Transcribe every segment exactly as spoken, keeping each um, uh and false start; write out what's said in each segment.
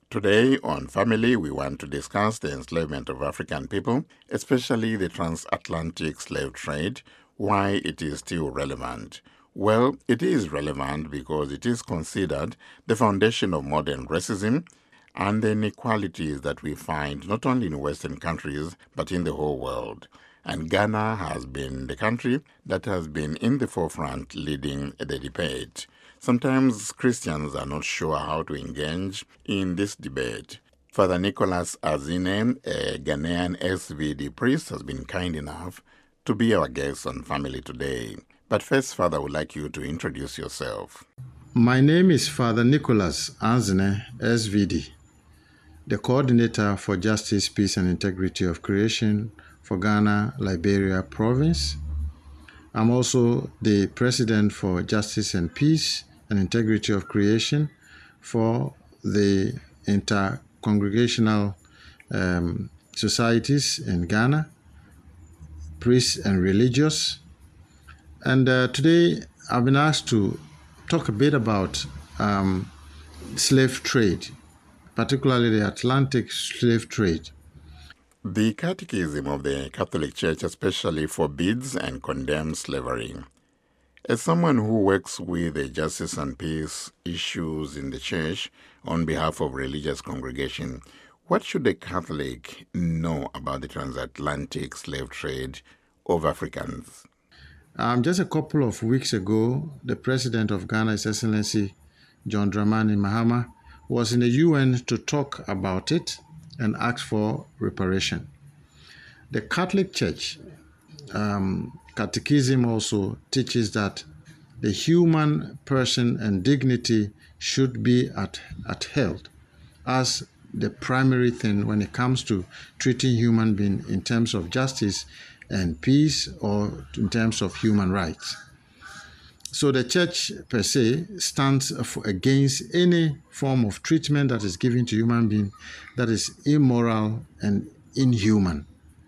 Today on Family, we want to discuss the enslavement of African people, especially the transatlantic slave trade, why it is still relevant. Well, it is relevant because it is considered the foundation of modern racism and the inequalities that we find not only in Western countries but in the whole world. And Ghana has been the country that has been in the forefront leading the debate. Sometimes Christians are not sure how to engage in this debate. Father Nicholas Azine, a Ghanaian S V D priest, has been kind enough to be our guest on Family today. But first, Father, I would like you to introduce yourself. My name is Father Nicholas Azine, S V D, the coordinator for Justice, Peace and Integrity of Creation for Ghana, Liberia Province. I'm also the president for Justice and Peace and Integrity of Creation for the Intercongregational um, Societies in Ghana, Priests and Religious. And uh, today I've been asked to talk a bit about um, slave trade, particularly the Atlantic slave trade. The Catechism of the Catholic Church especially forbids and condemns slavery. As someone who works with the justice and peace issues in the Church on behalf of religious congregation, what should a Catholic know about the transatlantic slave trade of Africans? Um, just a couple of weeks ago, the President of Ghana, His Excellency John Dramani Mahama, was in the U N to talk about it and ask for reparation. The Catholic Church um, Catechism also teaches that the human person and dignity should be at, upheld as the primary thing when it comes to treating human beings in terms of justice and peace or in terms of human rights. So the church per se stands for, against any form of treatment that is given to human beings that is immoral and inhuman.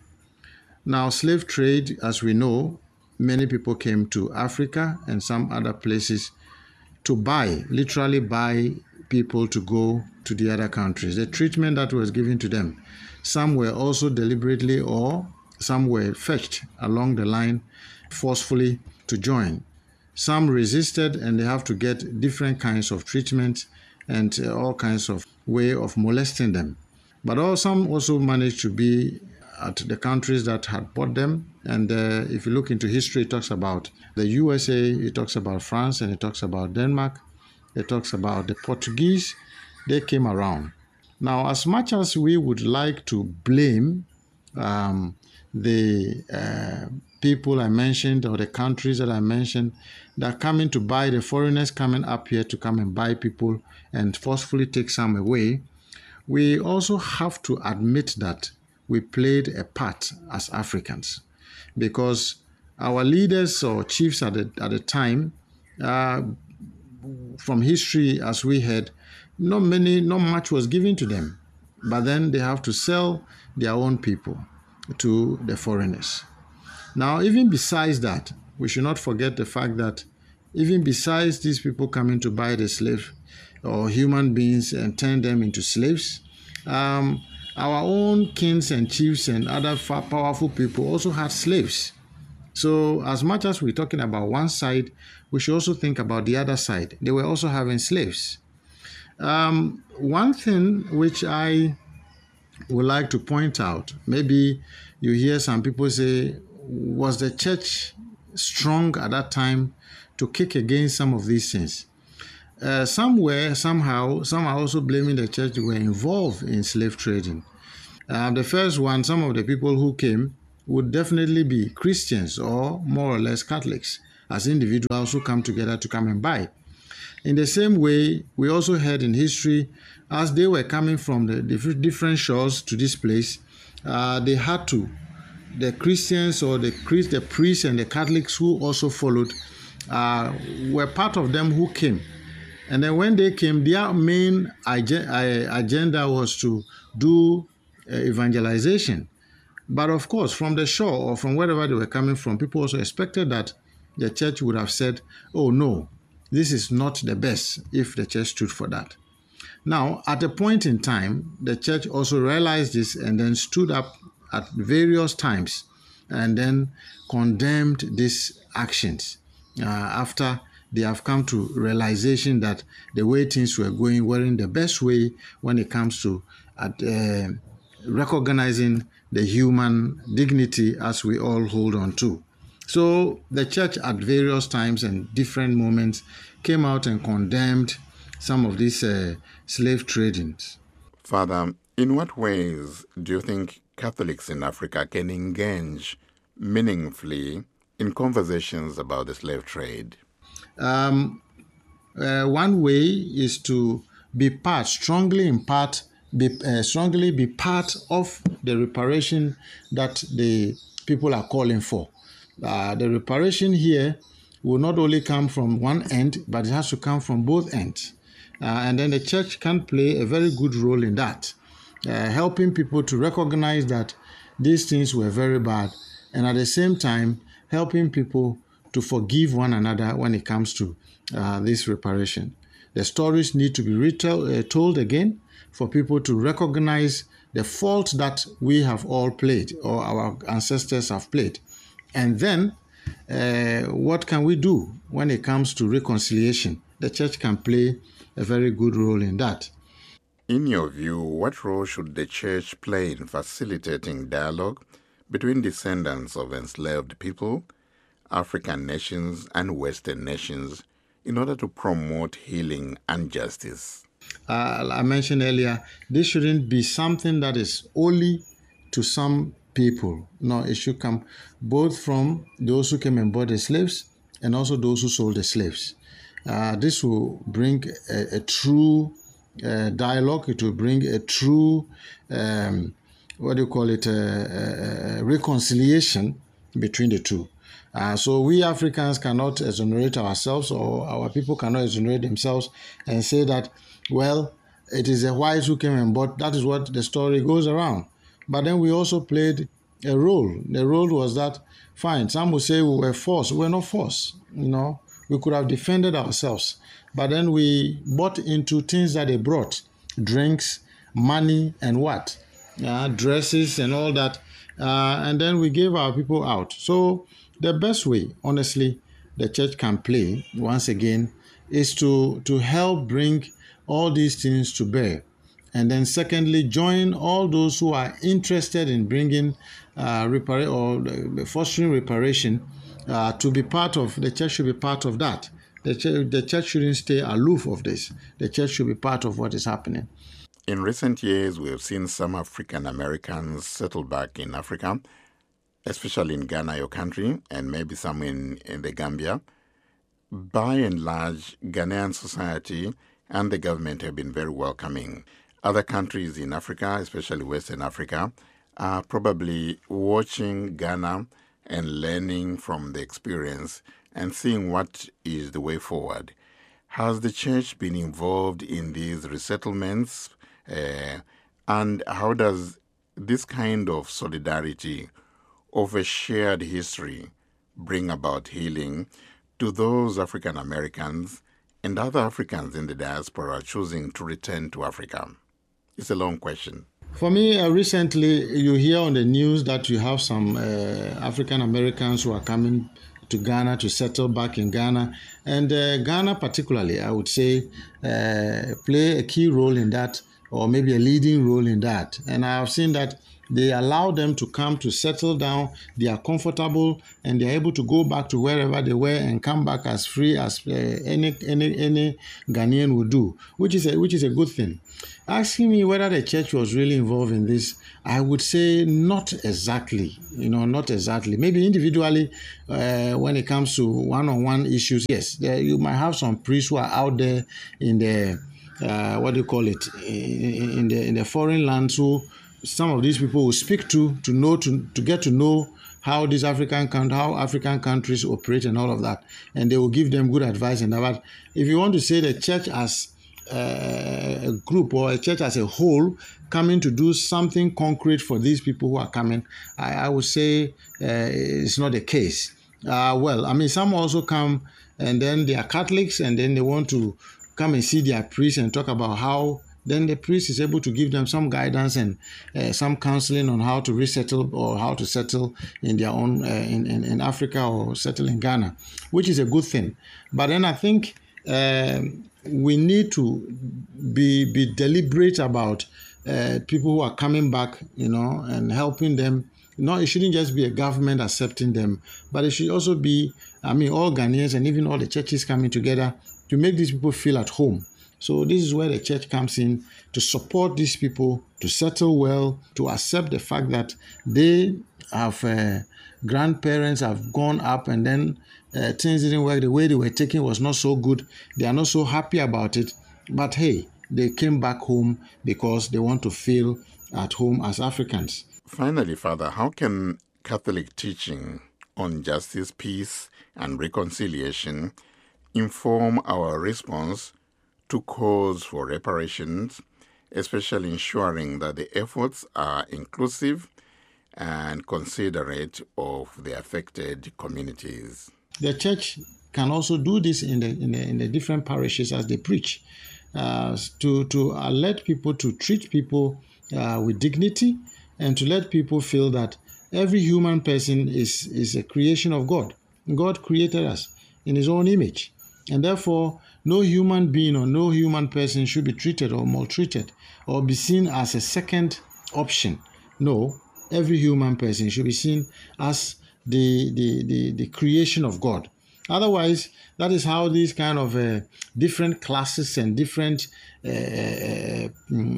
Now, slave trade, as we know, many people came to Africa and some other places to buy, literally buy people to go to the other countries. The treatment that was given to them, some were also deliberately or some were fetched along the line forcefully to join. Some resisted and they have to get different kinds of treatment and uh, all kinds of way of molesting them. But all, some also managed to be at the countries that had bought them. And uh, if you look into history, it talks about the U S A, it talks about France, and it talks about Denmark. It talks about the Portuguese. They came around. Now, as much as we would like to blame um, the uh, people I mentioned or the countries that I mentioned that are coming to buy, the foreigners coming up here to come and buy people and forcefully take some away, we also have to admit that we played a part as Africans because our leaders or chiefs at the, at the time, uh, from history as we had, not many, not much was given to them, but then they have to sell their own people to the foreigners. Now, even besides that, we should not forget the fact that even besides these people coming to buy the slave or human beings and turn them into slaves, um, our own kings and chiefs and other powerful people also had slaves. So as much as we're talking about one side, we should also think about the other side. They were also having slaves. Um, one thing which I would like to point out, maybe you hear some people say, was the church strong at that time to kick against some of these things? Uh, somewhere, somehow, some are also blaming the church were involved in slave trading. Uh, the first one, some of the people who came would definitely be Christians or more or less Catholics, as individuals who come together to come and buy. In the same way, we also heard in history, as they were coming from the different shores to this place, uh, they had to, the Christians or the, the priests and the Catholics who also followed, uh, were part of them who came. And then when they came, their main agenda was to do evangelization. But of course, from the shore or from wherever they were coming from, people also expected that the church would have said, oh no, this is not the best if the church stood for that. Now, at a point in time, the church also realized this and then stood up at various times and then condemned these actions uh, after they have come to realization that the way things were going weren't the best way when it comes to uh, recognizing the human dignity as we all hold on to. So the church at various times and different moments came out and condemned some of these uh, slave tradings. Father, in what ways do you think Catholics in Africa can engage meaningfully in conversations about the slave trade? Um, uh, one way is to be part, strongly in part, be, uh, strongly be part of the reparation that the people are calling for. Uh, the reparation here will not only come from one end, but it has to come from both ends. Uh, and then the church can play a very good role in that, uh, helping people to recognize that these things were very bad, and at the same time, helping people to forgive one another when it comes to uh, this reparation. The stories need to be retell, uh, told again for people to recognize the fault that we have all played or our ancestors have played. And then, uh, what can we do when it comes to reconciliation? The church can play a very good role in that. In your view, what role should the church play in facilitating dialogue between descendants of enslaved people, African nations, and Western nations in order to promote healing and justice? Uh, I mentioned earlier, this shouldn't be something that is only to some people. No, it should come both from those who came and bought the slaves and also those who sold the slaves. Uh, this will bring a, a true uh, dialogue. It will bring a true, um, what do you call it, a, a reconciliation between the two. Uh, so we Africans cannot exonerate ourselves, or our people cannot exonerate themselves and say that, well, it is the whites who came and bought. That is what the story goes around. But then we also played a role. The role was that, fine, some will say we were forced. We were not forced, you know. We could have defended ourselves. But then we bought into things that they brought, drinks, money, and what? Uh, dresses and all that. Uh, and then we gave our people out. So the best way, honestly, the church can play, once again, is to, to help bring all these things to bear. And then secondly, join all those who are interested in bringing uh, repara- or fostering reparation uh, to be part of, the church should be part of that. The church, the church shouldn't stay aloof of this. The church should be part of what is happening. In recent years, we have seen some African Americans settle back in Africa, especially in Ghana, your country, and maybe some in, in the Gambia. By and large, Ghanaian society and the government have been very welcoming. Other countries in Africa, especially Western Africa, are probably watching Ghana and learning from the experience and seeing what is the way forward. Has the church been involved in these resettlements? Uh, and how does this kind of solidarity of a shared history bring about healing to those African Americans and other Africans in the diaspora choosing to return to Africa? It's a long question. For me, uh, recently you hear on the news that you have some uh, African Americans who are coming to Ghana to settle back in Ghana. And uh, Ghana particularly, I would say, uh, play a key role in that, or maybe a leading role in that. And I have seen that they allow them to come to settle down, they are comfortable, and they're able to go back to wherever they were and come back as free as uh, any, any, any Ghanaian would do, which is, a, which is a good thing. Asking me whether the church was really involved in this, I would say not exactly, you know, not exactly. Maybe individually, uh, when it comes to one-on-one issues, yes, there, you might have some priests who are out there in the, uh, what do you call it, in, in, the, in the foreign lands who some of these people will speak to, to know, to, to get to know how these African, how African countries operate and all of that. And they will give them good advice and that. But if you want to say the church as a group or a church as a whole coming to do something concrete for these people who are coming, I, I would say uh, it's not the case. Uh, well, I mean, some also come and then they are Catholics and then they want to come and see their priest and talk about how then the priest is able to give them some guidance and uh, some counseling on how to resettle or how to settle in their own, uh, in, in, in Africa or settle in Ghana, which is a good thing. But then I think uh, we need to be, be deliberate about uh, people who are coming back, you know, and helping them. No, it shouldn't just be a government accepting them, but it should also be, I mean, all Ghanaians and even all the churches coming together to make these people feel at home. So this is where the church comes in to support these people, to settle well, to accept the fact that they have uh, grandparents have gone up and then uh, things didn't work. The way they were taking was not so good. They are not so happy about it. But hey, they came back home because they want to feel at home as Africans. Finally, Father, how can Catholic teaching on justice, peace, and reconciliation inform our response to calls for reparations, especially ensuring that the efforts are inclusive and considerate of the affected communities? The church can also do this in the in the, in the different parishes as they preach, uh, to to uh, let people to treat people uh, with dignity, and to let people feel that every human person is, is a creation of God. God created us in his own image. And therefore, no human being or no human person should be treated or maltreated or be seen as a second option. No, every human person should be seen as the, the, the, the creation of God. Otherwise, that is how these kind of uh, different classes and different uh, uh,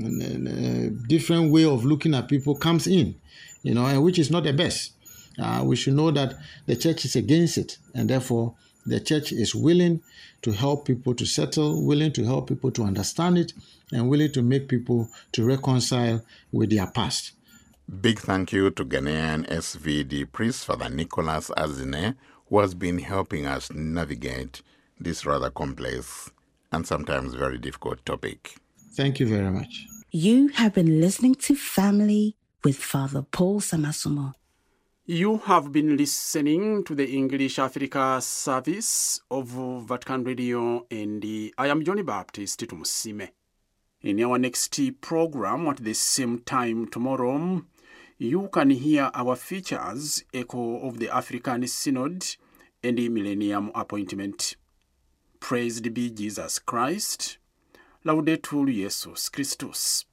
different way of looking at people comes in, you know, and which is not the best. Uh, we should know that the church is against it, and therefore the church is willing to help people to settle, willing to help people to understand it, and willing to make people to reconcile with their past. Big thank you to Ghanaian S V D priest Father Nicholas Azine, who has been helping us navigate this rather complex and sometimes very difficult topic. Thank you very much. You have been listening to Family with Father Paul Samasumo. You have been listening to the English Africa service of Vatican Radio, and I am Johnny Baptist Tumusime. In our next program at the same time tomorrow, you can hear our features, Echo of the African Synod and the Millennium Appointment. Praised be Jesus Christ. Laudetur Jesus Christus.